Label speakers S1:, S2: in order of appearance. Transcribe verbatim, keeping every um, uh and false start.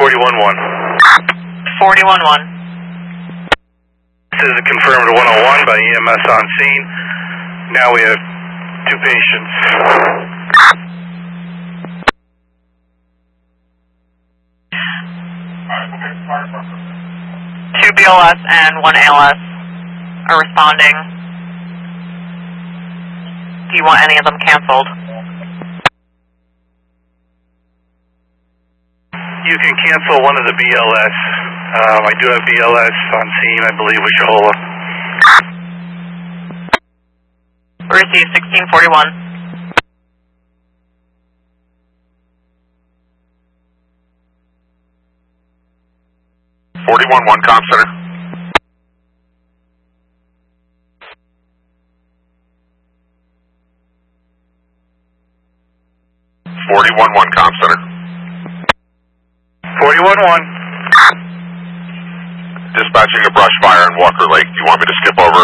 S1: forty-one one.
S2: forty-one one.
S1: This is confirmed one oh one by E M S on scene. Now we have two patients.
S2: Two B L S and one A L S are responding. Do you want any of them canceled?
S1: You can cancel one of the B L S. Um, I do have B L S on scene, I believe, with Shohola.
S2: Receive sixteen forty-one.
S3: forty-one one, comm center. forty-one one, comm center.
S1: forty-one one.
S3: Dispatching a brush fire in Walker Lake. Do you want me to skip over